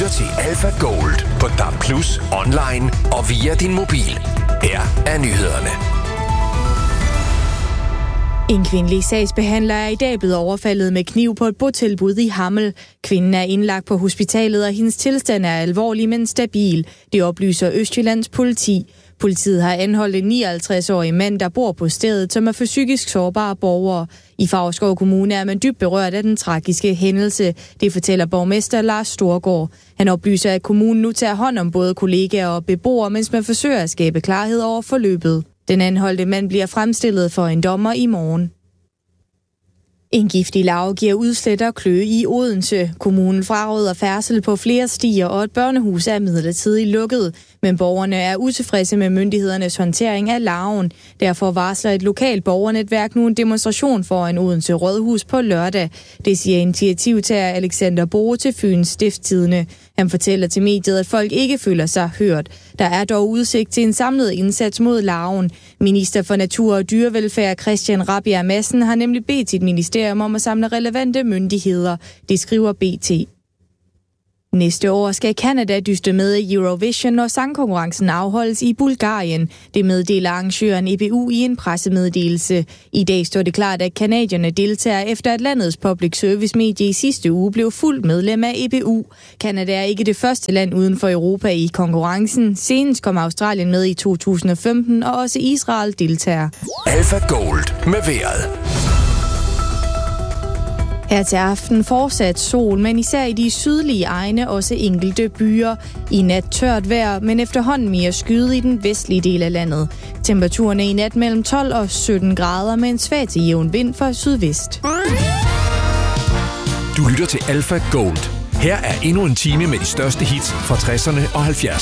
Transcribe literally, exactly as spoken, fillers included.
lytter til Alpha Gold på D A B plus, online og via din mobil. Her er nyhederne. En kvindelig sagsbehandler er i dag blevet overfaldet med kniv på et botilbud i Hammel. Kvinden er indlagt på hospitalet, og hendes tilstand er alvorlig, men stabil. Det oplyser Østjyllands politi. Politiet har anholdt en nioghalvtreds-årig mand, der bor på stedet, som er for psykisk sårbare borgere. I Favrskov Kommune er man dybt berørt af den tragiske hændelse. Det fortæller borgmester Lars Storgård. Han oplyser, at kommunen nu tager hånd om både kollegaer og beboere, mens man forsøger at skabe klarhed over forløbet. Den anholdte mand bliver fremstillet for en dommer i morgen. En giftig larve giver udslæt og kløe i Odense. Kommunen fraråder færdsel på flere stier, og et børnehus er midlertidigt lukket. Men borgerne er utilfredse med myndighedernes håndtering af larven. Derfor varsler et lokalt borgernetværk nu en demonstration foran Odense Rådhus på lørdag. Det siger initiativtager Alexander Bore til Fyns Stiftstidende. Han fortæller til mediet, at folk ikke føler sig hørt. Der er dog udsigt til en samlet indsats mod larven. Minister for Natur og Dyrevelfærd Christian Rabjerg Madsen har nemlig bedt sit ministerium om at samle relevante myndigheder. Det skriver B T. Næste år skal Canada dyste med i Eurovision, når sangkonkurrencen afholdes i Bulgarien. Det meddeler arrangøren E B U i en pressemeddelelse. I dag står det klart, at canadierne deltager efter at landets public service medie i sidste uge blev fuldt medlem af E B U. Canada er ikke det første land uden for Europa i konkurrencen. Senest kom Australien med i to tusind og femten, og også Israel deltager. Alpha Gold med vejret. Her til aften fortsat sol, men især i de sydlige egne også enkelte byer. I nat tørt vejr, men efterhånden mere skyde i den vestlige del af landet. Temperaturen er i nat mellem tolv og sytten grader med en svag til jævn vind fra sydvest. Du lytter til Alpha Gold. Her er endnu en time med de største hits fra tresserne og halvfjerdserne.